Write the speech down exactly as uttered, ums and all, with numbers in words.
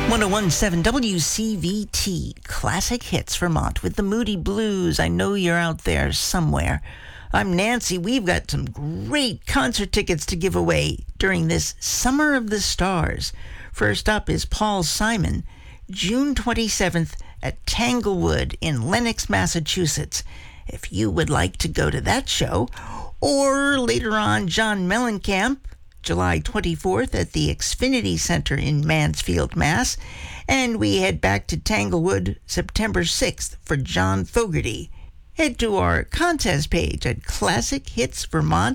ten seventeen W C V T, Classic Hits Vermont with the Moody Blues. I know you're out there somewhere. I'm Nancy. We've got some great concert tickets to give away during this Summer of the Stars. First up is Paul Simon, June twenty-seventh at Tanglewood in Lenox, Massachusetts. If you would like to go to that show, or later on John Mellencamp, July twenty-fourth at the Xfinity Center in Mansfield, Mass. And we head back to Tanglewood September sixth for John Fogerty. Head to our contest page at classic hits vermont